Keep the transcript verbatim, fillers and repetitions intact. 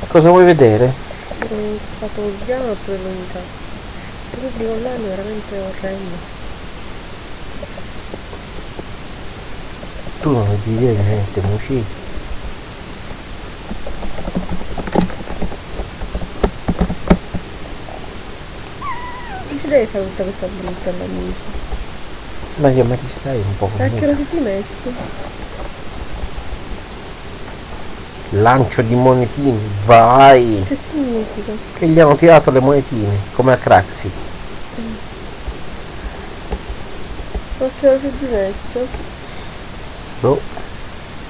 Cosa vuoi vedere? È stato piano oppure l'unità. Il pubblico online è veramente orrendo. Tu non devi dire niente, Muci. Non ci devi fare tutta questa brutta amici. Ma io ma ti stai un po' con A che ora me. siete messi? Lancio di monetine, vai! Che significa? Che gli hanno tirato le monetine, come a Craxi. A che ora siete messo? Boh.